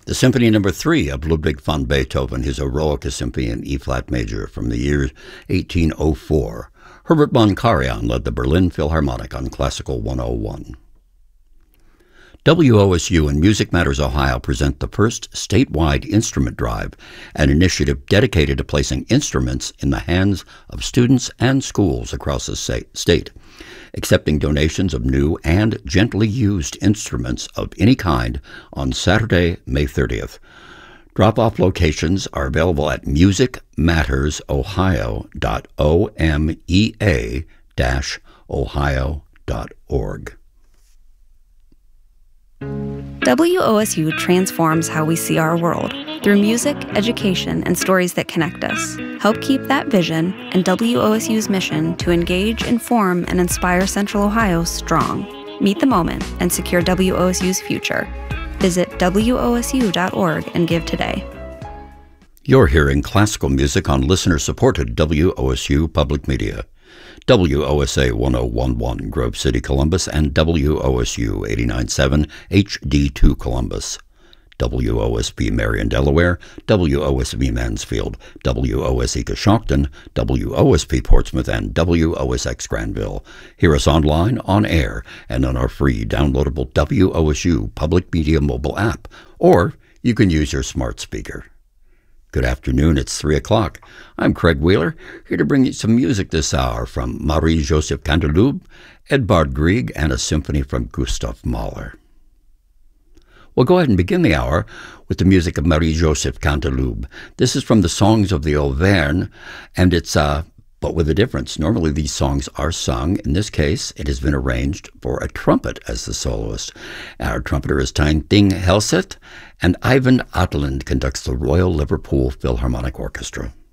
The Symphony No. 3 of Ludwig van Beethoven, his Eroica Symphony in E-flat major from the year 1804. Herbert von Karajan led the Berlin Philharmonic on Classical 101. WOSU and Music Matters Ohio present the first statewide instrument drive, an initiative dedicated to placing instruments in the hands of students and schools across the state, accepting donations of new and gently used instruments of any kind on Saturday, May 30th. Drop-off locations are available at musicmattersohio.omea-ohio.org. WOSU transforms how we see our world through music, education, and stories that connect us. Help keep that vision and WOSU's mission to engage, inform, and inspire Central Ohio strong. Meet the moment and secure WOSU's future. Visit WOSU.org and give today. You're hearing classical music on listener-supported WOSU Public Media. WOSA 1011 Grove City, Columbus, and WOSU 89.7 HD2 Columbus. WOSP Marion, Delaware, WOSV Mansfield, WOSE Coshocton, WOSP Portsmouth, and WOSX Granville. Hear us online, on air, and on our free downloadable WOSU Public Media mobile app, or you can use your smart speaker. Good afternoon, it's 3 o'clock. I'm Craig Wheeler, here to bring you some music this hour from Marie-Joseph Canteloube, Edvard Grieg, and a symphony from Gustav Mahler. We'll go ahead and begin the hour with the music of Marie-Joseph Canteloube. This is from the Songs of the Auvergne, and it's but with a difference. Normally these songs are sung. In this case, it has been arranged for a trumpet as the soloist. Our trumpeter is Tijn Helseth, and Ivan Atteland conducts the Royal Liverpool Philharmonic Orchestra.